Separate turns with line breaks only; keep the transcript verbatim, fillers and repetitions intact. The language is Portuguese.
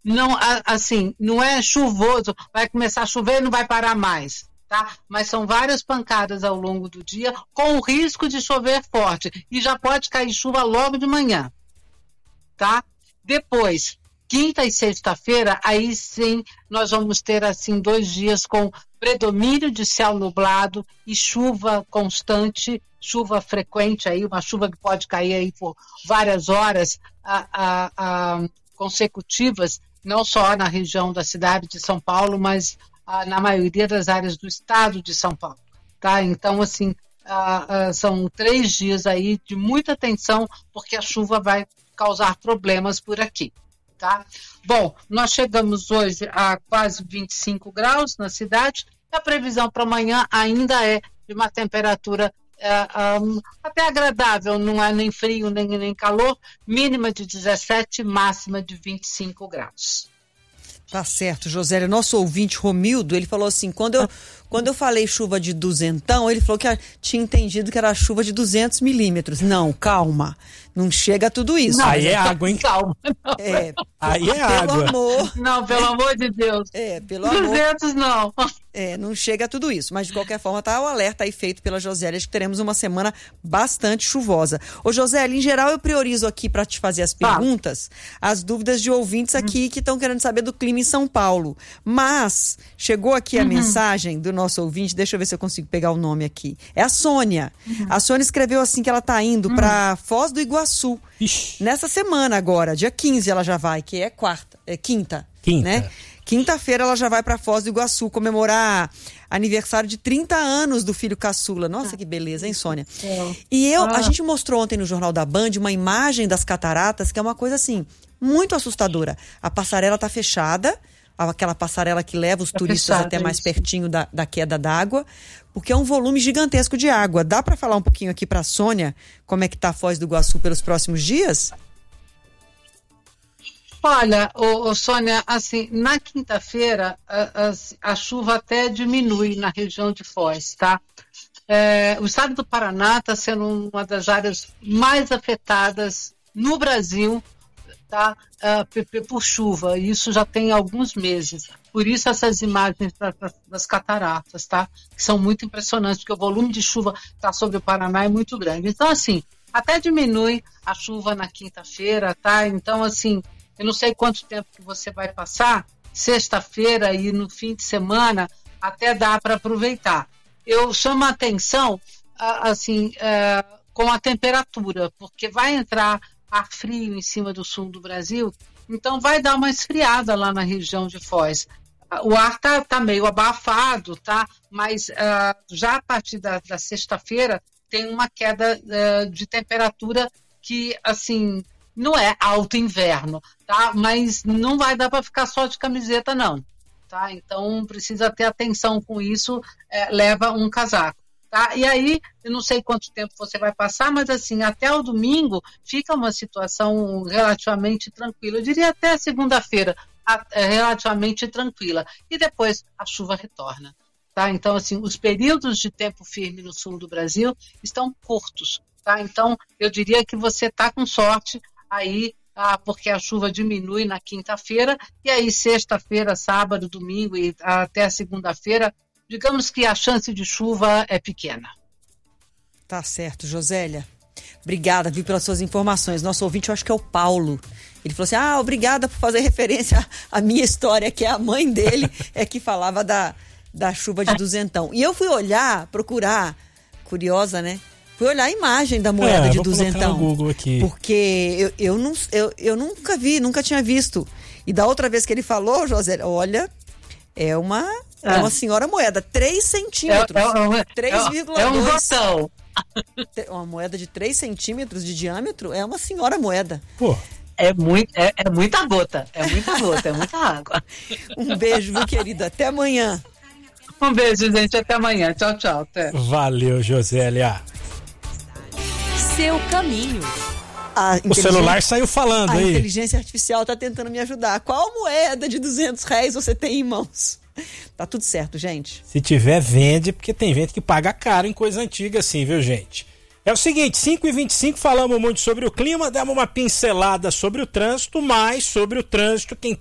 não, assim, não é chuvoso, vai começar a chover e não vai parar mais, tá? Mas são várias pancadas ao longo do dia, com o risco de chover forte, e já pode cair chuva logo de manhã, tá? Depois, quinta e sexta-feira, aí sim, nós vamos ter, assim, dois dias com predomínio de céu nublado e chuva constante, chuva frequente, aí, uma chuva que pode cair aí por várias horas a, a, a, consecutivas, não só na região da cidade de São Paulo, mas ah, na maioria das áreas do estado de São Paulo, tá? Então, assim, ah, ah, são três dias aí de muita atenção, porque a chuva vai causar problemas por aqui, tá? Bom, nós chegamos hoje a quase vinte e cinco graus na cidade, e a previsão para amanhã ainda é de uma temperatura é, um, até agradável, não é nem frio nem, nem calor, mínima de dezessete, máxima de vinte e cinco graus.
Tá certo, Josélia. Nosso ouvinte Romildo, ele falou assim, quando eu, quando eu falei chuva de duzentão, ele falou que tinha entendido que era chuva de duzentos milímetros. Não, calma, não chega a tudo isso.
Não, aí é água, hein?
Calma. Não.
É,
aí é
pelo
água.
Amor.
Não, pelo amor de Deus.
É, pelo amor.
duzentos não.
É, não chega a tudo isso, mas de qualquer forma tá o alerta aí feito pela Josélia de que teremos uma semana bastante chuvosa. Ô Josélia, em geral eu priorizo aqui para te fazer as perguntas, ah. as dúvidas de ouvintes aqui que estão querendo saber do clima em São Paulo, mas chegou aqui a uhum. mensagem do nosso ouvinte, deixa eu ver se eu consigo pegar o nome aqui, é a Sônia. Uhum. A Sônia escreveu assim que ela tá indo uhum. para Foz do Iguaçu, Ixi. nessa semana agora, dia quinze ela já vai, que é quarta, é quinta,
quinta.
né? Quinta-feira ela já vai para Foz do Iguaçu comemorar aniversário de trinta anos do filho caçula. Nossa, que beleza, hein, Sônia? É. E eu, ah. a gente mostrou ontem no Jornal da Band uma imagem das cataratas que é uma coisa assim, muito assustadora. A passarela tá fechada, aquela passarela que leva os tá turistas fechado, até mais isso. pertinho da, da queda d'água, porque é um volume gigantesco de água. Dá para falar um pouquinho aqui para a Sônia como é que tá a Foz do Iguaçu pelos próximos dias?
Olha, ô, ô, Sônia, assim, na quinta-feira a, a, a chuva até diminui na região de Foz, tá? É, o estado do Paraná está sendo uma das áreas mais afetadas no Brasil, tá? Uh, por chuva, e isso já tem alguns meses. Por isso essas imagens das, das cataratas, tá? Que são muito impressionantes, porque o volume de chuva tá sobre o Paraná é muito grande. Então, assim, até diminui a chuva na quinta-feira, tá? Então, assim, eu não sei quanto tempo que você vai passar, sexta-feira e no fim de semana, até dá para aproveitar. Eu chamo a atenção, assim, é, com a temperatura, porque vai entrar ar frio em cima do sul do Brasil, então vai dar uma esfriada lá na região de Foz. O ar tá, tá meio abafado, tá? Mas uh, já a partir da, da sexta-feira tem uma queda uh, de temperatura que, assim, não é alto inverno, tá? Mas não vai dar para ficar só de camiseta, não. Tá? Então precisa ter atenção com isso, é, leva um casaco. Tá? E aí, eu não sei quanto tempo você vai passar, mas assim, até o domingo fica uma situação relativamente tranquila. Eu diria até segunda-feira, a, é, relativamente tranquila. E depois a chuva retorna. Tá? Então, assim, os períodos de tempo firme no sul do Brasil estão curtos. Tá? Então, eu diria que você está com sorte aí, ah, porque a chuva diminui na quinta-feira, e aí sexta-feira, sábado, domingo e até segunda-feira, digamos que a chance de chuva é pequena.
Tá certo, Josélia. Obrigada, viu, pelas suas informações. Nosso ouvinte, eu acho que é o Paulo. Ele falou assim, ah, obrigada por fazer referência à minha história, que é a mãe dele, é que falava da, da chuva de duzentão. E eu fui olhar, procurar, curiosa, né? Fui olhar a imagem da moeda é, de duzentão.
Google aqui.
Porque eu, eu, não, eu, eu nunca vi, nunca tinha visto. E da outra vez que ele falou, Josélia, olha, é uma... É uma senhora moeda, três centímetros.
É, é, é,
três vírgula dois.
É um botão.
Uma moeda de três centímetros de diâmetro é uma senhora moeda.
Pô.
É, muito, é, é muita gota, é muita gota, é muita água.
Um beijo, viu, querida? Até amanhã.
Um beijo, gente. Até amanhã. Tchau, tchau. Até.
Valeu, Josélia.
Seu caminho.
O celular saiu falando
a
aí.
A inteligência artificial tá tentando me ajudar. Qual moeda de duzentos reais você tem em mãos? Tá tudo certo, gente.
Se tiver, vende, porque tem gente que paga caro em coisa antiga assim, viu, gente? É o seguinte, cinco e vinte e cinco, falamos muito sobre o clima, demos uma pincelada sobre o trânsito, mas sobre o trânsito, quem